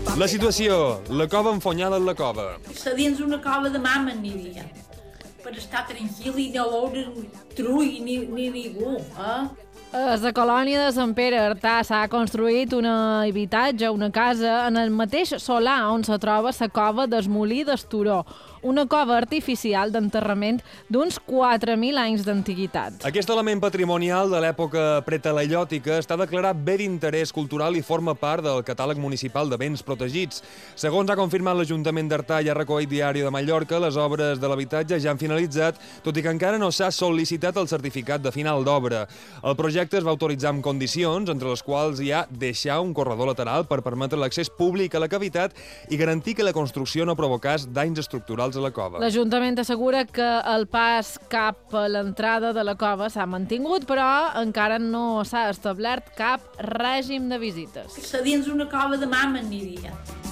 La situació, la cova enfonyada en la cova. Se dins una cova de mama aniria, per estar tranquil i no veure trull ni ningú, A la colònia de Sant Pere Artà s'ha construït un habitatge, una casa, en el mateix solar on se troba la cova del Molí d'Esturó, una cova artificial d'enterrament d'uns 4.000 anys d'antiguitat. Aquest element patrimonial de l'època pretalaiòtica està declarat bé d'interès cultural i forma part del catàleg municipal de béns protegits. Segons ha confirmat l'Ajuntament d'Artà i ha recollit Diari de Mallorca, les obres de l'habitatge ja han finalitzat, tot i que encara no s'ha sol·licitat el certificat de final d'obra. El projecte es va autoritzar amb condicions, entre les quals hi ha deixar un corredor lateral per permetre l'accés públic a la cavitat i garantir que la construcció no provocés danys estructurals a la cova. L'Ajuntament assegura que el pas cap a l'entrada de la cova s'ha mantingut, però encara no s'ha establert cap règim de visites. se dins una cova de mama aniria.